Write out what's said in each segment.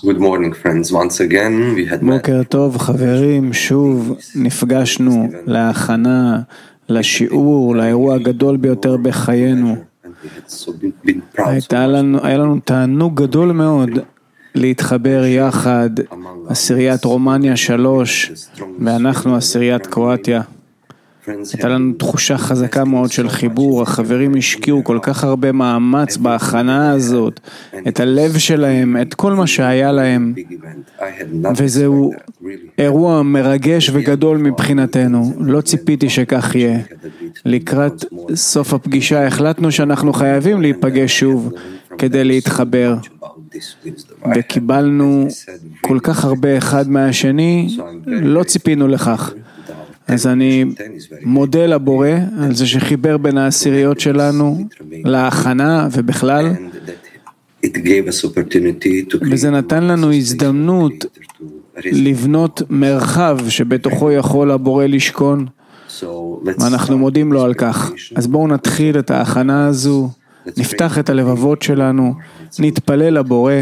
Good morning, friends. Once again, we had בוקר טוב חברים, שוב נפגשנו להכנה, לשיעור, לאירוע הגדול ביותר בחיינו. היה לנו תענוג גדול מאוד להתחבר יחד, עשיריית רומניה 3 ואנחנו עשיריית קרואטיה. הייתה לנו תחושה חזקה מאוד של חיבור, החברים השקיעו כל כך הרבה מאמץ בהכנה הזאת, את הלב שלהם, את כל מה שהיה להם, וזהו אירוע מרגש וגדול מבחינתנו. לא ציפיתי שכך יהיה. לקראת סוף הפגישה החלטנו שאנחנו חייבים להיפגש שוב כדי להתחבר, וקיבלנו כל כך הרבה אחד מהשני, לא ציפינו לכך. אז אני מודה לבורא על זה שחיבר בין העשיריות שלנו להכנה ובכלל, וזה נתן לנו הזדמנות לבנות מרחב שבתוכו יכול הבורא לשכון, ואנחנו מודים לו על כך. אז בואו נתחיל את ההכנה הזו, נפתח את הלבבות שלנו, נתפלל לבורא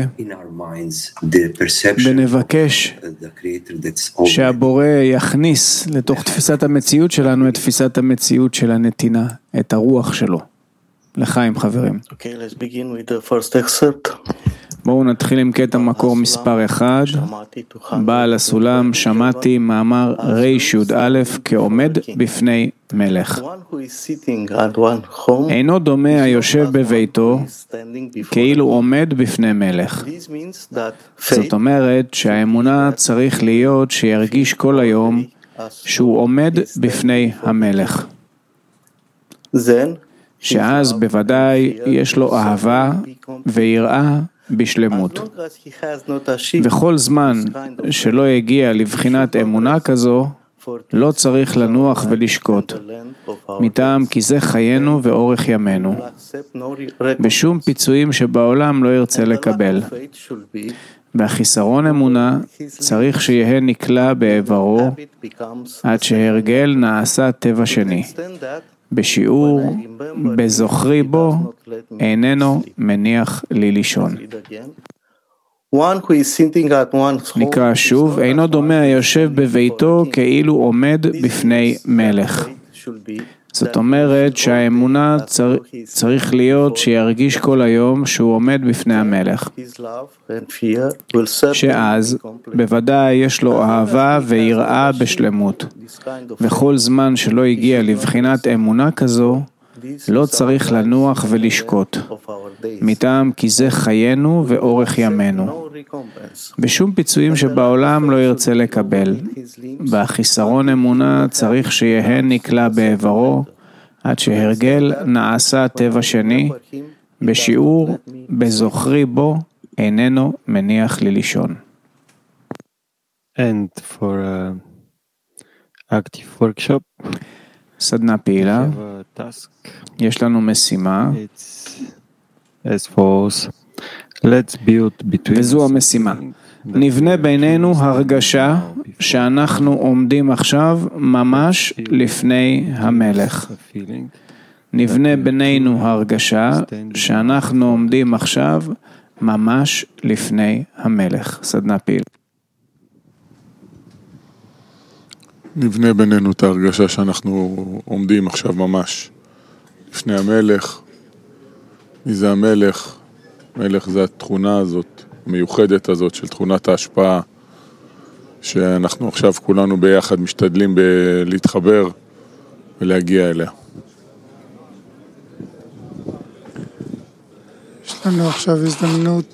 ונבקש שהבורא יכניס לתוך תפיסת המציאות שלנו את תפיסת המציאות של הנתינה, את הרוח שלו. לחיים חברים. let's begin with the first excerpt. בואו נתחיל עם קטע מקור מספר 1. בעל הסולם, שמעתי מאמר ריש י"א כעומד בפני מלך. אינו דומה היושב בביתו כאילו עומד בפני מלך. זאת אומרת שהאמונה צריך להיות שירגיש כל היום שהוא עומד בפני המלך. שאז בוודאי יש לו אהבה ויראה בשלמות. וכל זמן שלא הגיע לבחינת אמונה כזו, לא צריך לנוח ולשקוט, מטעם כי זה חיינו ואורך ימינו. בשום פיצויים שבעולם לא ירצה לקבל. והחיסרון אמונה צריך שיהיה נקלע בעברו, עד שהרגל נעשה טבע שני. בשיעור, בזוכרי בו, איננו מניח לי לישון. נקרא שוב, אינו דומה היושב בביתו כאילו עומד בפני מלך. זאת אומרת שהאמונה צריך להיות שירגיש כל היום שהוא עומד בפני המלך. שאז בוודאי יש לו אהבה ויראה בשלמות. וכל זמן שלא הגיע לבחינת אמונה כזו, לא צריך לנוח ולשקוט, מטעם כי זה חיינו ואורך ימינו. בשום פיצויים שבעולם לא ירצה לקבל. והחיסרון אמונה צריך שיהיה נקלע בעברו, עד שהרגל נעשה טבע שני, בשיעור, בזוכרי בו, איננו מניח לי לישון. And for active workshop, סדנה פעילה, יש לנו משימה, וזו המשימה. נבנה בינינו הרגשה שאנחנו עומדים עכשיו ממש לפני המלך. נבנה בינינו הרגשה שאנחנו עומדים עכשיו ממש לפני המלך. סדנה פעילה. נבנה בינינו את ההרגשה שאנחנו עומדים עכשיו ממש לפני המלך. מי זה המלך? מלך זה התכונה הזאת, המיוחדת הזאת של תכונת ההשפעה, שאנחנו עכשיו כולנו ביחד משתדלים להתחבר ולהגיע אליה. יש לנו עכשיו הזדמנות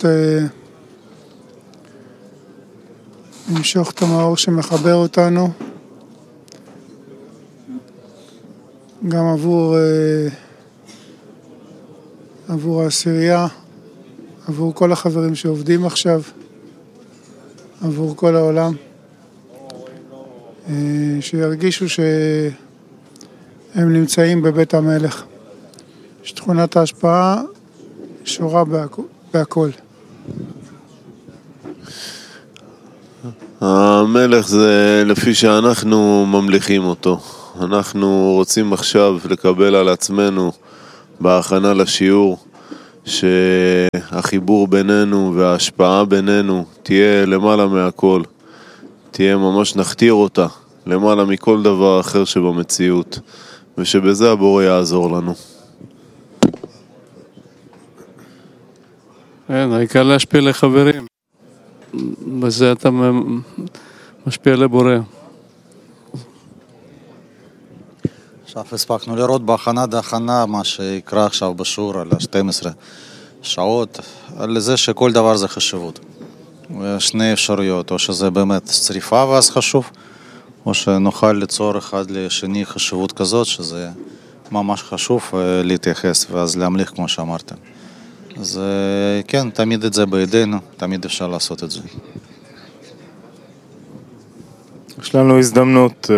למשוך את המאור שמחבר אותנו, גם עבור העשירייה, עבור כל החברים שעובדים עכשיו, עבור כל העולם, שירגישו שהם נמצאים בבית המלך. שתכונת ההשפעה שורה בהכל. המלך זה לפי שאנחנו ממליכים אותו. אנחנו רוצים עכשיו לקבל על עצמנו בהכנה לשיעור שהחיבור בינינו וההשפעה בינינו תהיה למעלה מהכל, תהיה ממש נכתיר אותה למעלה מכל דבר אחר שבמציאות, ושבזה הבורא יעזור לנו. כן, העיקר להשפיע לחברים, בזה אתה משפיע לבורא. עכשיו הספקנו לראות בהכנה מה שיקרא עכשיו בשיעור על 12 שעות, על זה שכל דבר זה חשיבות. שני אפשרויות, או שזה באמת צריפה ואז חשוב, או שנוכל ליצור אחד לשני חשיבות כזאת, שזה ממש חשוב להתייחס ואז להמליך כמו שאמרתם. אז כן, תמיד את זה בידינו, תמיד אפשר לעשות את זה. יש לנו הזדמנות,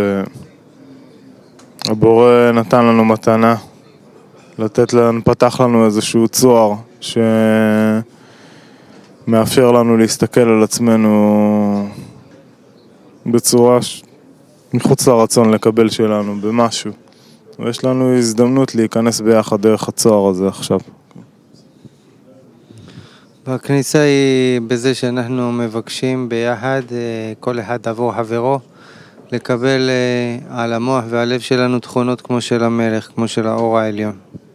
הבורא נתן לנו מתנה, פתח לנו איזשהו צוהר שמאפשר לנו להסתכל על עצמנו בצורה מחוץ לרצון לקבל שלנו במשהו. ויש לנו הזדמנות להיכנס ביחד דרך הצוהר הזה עכשיו. והכניסה היא בזה שאנחנו מבקשים ביחד, כל אחד עבור חברו, לקבל על המוח והלב שלנו תכונות כמו של המלך, כמו של האור העליון.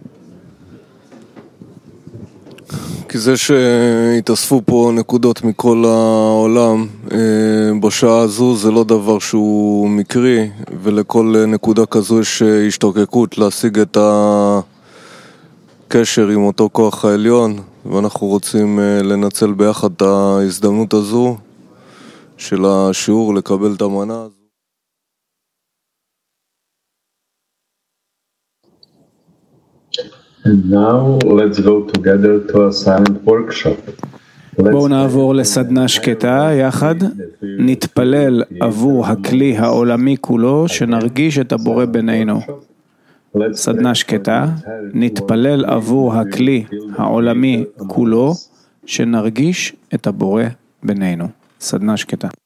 כי זה שהתאספו פה נקודות מכל העולם בשעה הזו זה לא דבר שהוא מקרי, ולכל נקודה כזו יש השתוקקות להשיג את הקשר עם אותו כוח העליון, ואנחנו רוצים לנצל ביחד את ההזדמנות הזו של השיעור לקבל את המנה הזו. And now let's go together to a silent workshop. בואו נעבור לסדנה שקטה יחד, נתפלל עבור הכלי העולמי כולו, שנרגיש את הבורא בינינו. סדנה שקטה, נתפלל עבור הכלי העולמי כולו, שנרגיש את הבורא בינינו. סדנה שקטה.